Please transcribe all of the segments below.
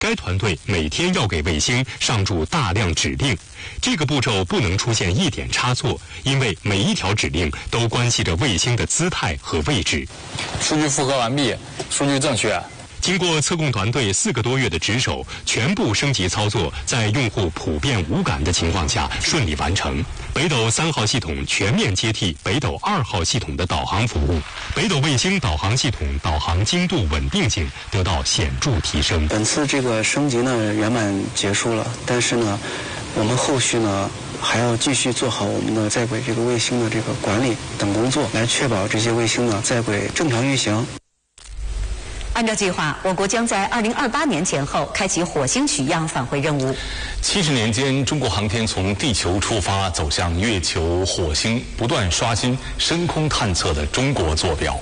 该团队每天要给卫星上注大量指令，这个步骤不能出现一点差错，因为每一条指令都关系着卫星的姿态和位置。 数据复核完毕，数据正确。 经过测控团队4个多月的值守，全部升级操作在用户普遍无感的情况下顺利完成。北斗3号系统全面接替北斗2号系统的导航服务，北斗卫星导航系统导航精度稳定性得到显著提升。 本次这个升级呢圆满结束了，但是呢，我们后续呢还要继续做好我们的在轨这个卫星的这个管理等工作，来确保这些卫星呢在轨正常运行。 按照计划，我国将在2028年前后开启火星取样返回任务。 70年间，中国航天从地球出发，走向月球、火星，不断刷新深空探测的中国坐标。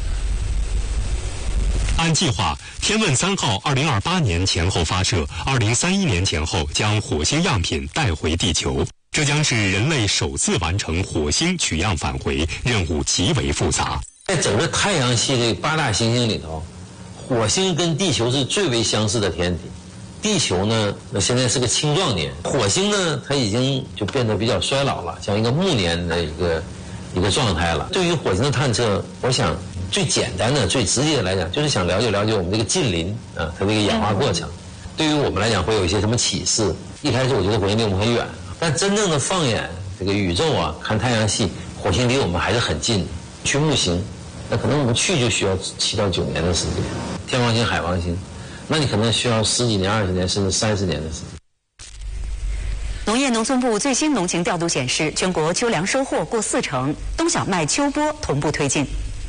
按计划，天问3号2028年前后发射，2031年前后将火星样品带回地球。这将是人类首次完成火星取样返回，任务极为复杂。 在整个太阳系的8大行星里头，火星跟地球是最为相似的天体。地球呢，那现在是个青壮年；火星呢，它已经就变得比较衰老了，像一个暮年的一个状态了。对于火星的探测，我想最简单的、最直接的来讲，就是想了解了解我们这个近邻啊，它这个演化过程。对于我们来讲，会有一些什么启示？一开始我觉得火星离我们很远，但真正的放眼这个宇宙啊，看太阳系，火星离我们还是很近。去木星，那可能我们去就需要7到9年的时间。天王星、海王星，那你可能需要10几年、20年甚至30年的时间。 农业农村部最新农情调度显示，全国秋粮收获过40%，冬小麦、秋播同步推进。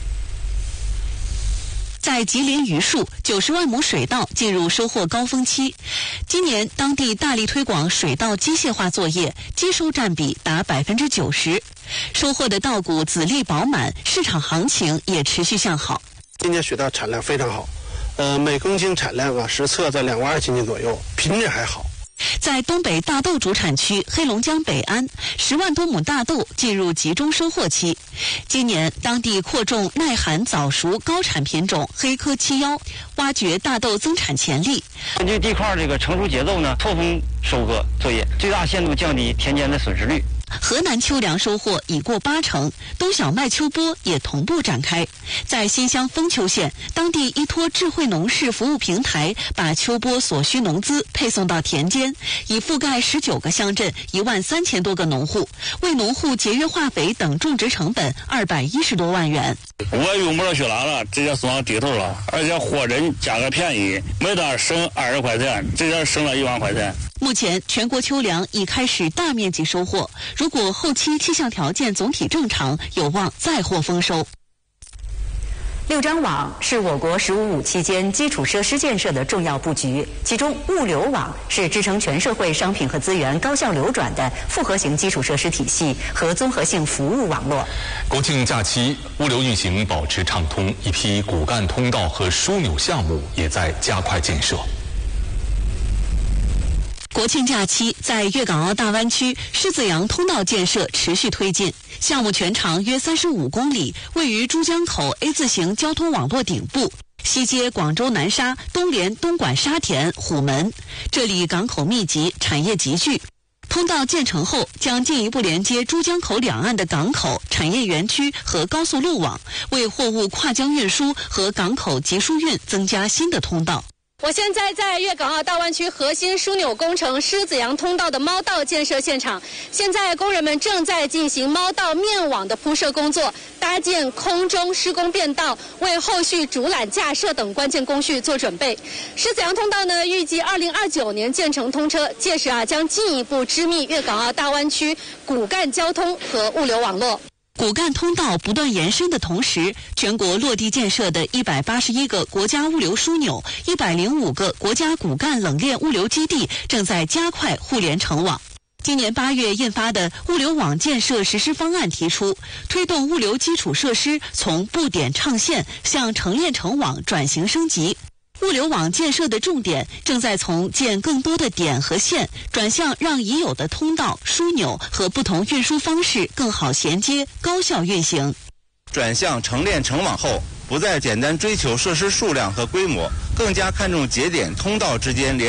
在吉林榆树，90万亩水稻进入收获高峰期。今年当地大力推广水稻机械化作业，机收占比达90%，收获的稻谷籽粒饱满，市场行情也持续向好。 今年水稻产量非常好，每公斤产量实测在2万2千斤左右，品质还好。 在东北大豆主产区黑龙江北安，10万多亩大豆进入集中收获期。今年当地扩种耐寒早熟高产品种黑科71，挖掘大豆增产潜力。 根据地块这个成熟节奏呢，错峰收割作业，最大限度降低田间的损失率。 河南秋粮收获已过80%，冬小麦秋播也同步展开。在新乡丰丘县，当地依托智慧农事服务平台，把秋播所需农资配送到田间，已覆盖19个乡镇13000多个农户，为农户节约化肥等种植成本210多万元。 我用不了雪兰了，直接送到地头了，而且货真价格便宜，每袋省20块钱，直接省了1万块钱。 目前全国秋粮已开始大面积收获，如果后期气象条件总体正常，有望再获丰收。 6张网是我国“十五五”期间基础设施建设的重要布局，其中物流网是支撑全社会商品和资源高效流转的复合型基础设施体系和综合性服务网络。 国庆假期，物流运行保持畅通，一批骨干通道和枢纽项目也在加快建设。 国庆假期，在粤港澳大湾区狮子洋通道建设持续推进，项目全长约35公里，位于珠江口 A 字形交通网络顶部，西接广州南沙，东连东莞沙田、虎门，这里港口密集，产业集聚。通道建成后，将进一步连接珠江口两岸的港口、产业园区和高速路网，为货物跨江运输和港口集疏运增加新的通道。 我现在在粤港澳大湾区核心枢纽工程狮子洋通道的猫道建设现场，现在工人们正在进行猫道面网的铺设工作，搭建空中施工便道，为后续主缆架设等关键工序做准备。狮子洋通道呢，预计2029年建成通车，届时将进一步织密粤港澳大湾区骨干交通和物流网络。 骨干通道不断延伸的同时，全国落地建设的181个国家物流枢纽、105个国家骨干冷链物流基地正在加快互联成网。今年8月印发的物流网建设实施方案提出，推动物流基础设施从布点唱线向成链成网转型升级。物流网建设的重点正在从建更多的点和线，转向让已有的通道、枢纽和不同运输方式更好衔接、高效运行。 转向成链成网后，不再简单追求设施数量和规模， 更加看重节点通道之间连